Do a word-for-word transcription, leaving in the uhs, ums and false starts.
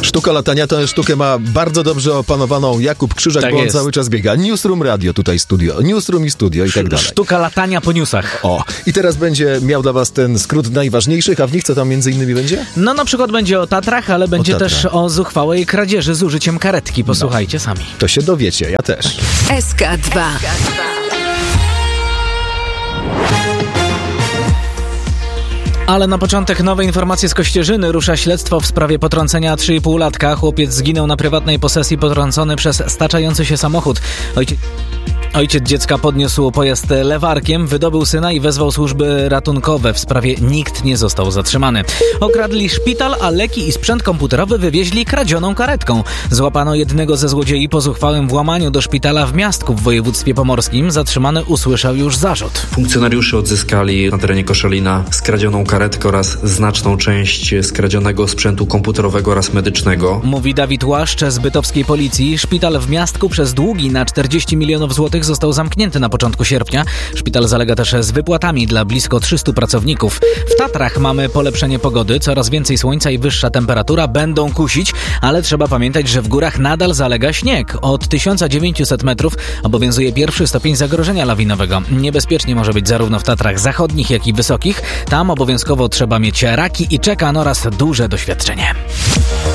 Sztuka latania, tę sztukę ma bardzo dobrze opanowaną Jakub Krzyżak, Tak bo on jest. cały czas biega. Newsroom Radio, tutaj studio. Newsroom i studio i tak dalej. Sztuka latania po newsach. O, i teraz będzie miał dla was ten skrót najważniejszych, a w nich co tam między innymi będzie? No na przykład będzie o Tatrach, ale będzie Tatrach. też o zuchwałej kradzieży z użyciem karetki. Posłuchajcie sami. To się dowiecie, ja też. S K dwa. Ale na początek nowe informacje z Kościerzyny. Rusza śledztwo w sprawie potrącenia trzynastolatka. Chłopiec zginął na prywatnej posesji potrącony przez staczający się samochód. Ojciec... Ojciec dziecka podniósł pojazd lewarkiem, wydobył syna i wezwał służby ratunkowe. W sprawie nikt nie został zatrzymany. Okradli szpital, a leki i sprzęt komputerowy wywieźli kradzioną karetką. Złapano jednego ze złodziei po zuchwałym włamaniu do szpitala w Miastku w województwie pomorskim. Zatrzymany usłyszał już zarzut. Funkcjonariusze odzyskali na terenie Koszalina skradzioną karetkę oraz znaczną część skradzionego sprzętu komputerowego oraz medycznego. Mówi Dawid Łaszcz z bytowskiej policji. Szpital w Miastku przez długi na czterdzieści milionów złotych został zamknięty na początku sierpnia. Szpital zalega też z wypłatami dla blisko trzystu pracowników. W Tatrach mamy polepszenie pogody, coraz więcej słońca i wyższa temperatura będą kusić, ale trzeba pamiętać, że w górach nadal zalega śnieg. Od tysiąc dziewięćset metrów obowiązuje pierwszy stopień zagrożenia lawinowego. Niebezpiecznie może być zarówno w Tatrach zachodnich, jak i wysokich. Tam obowiązkowo trzeba mieć raki i czekan oraz duże doświadczenie.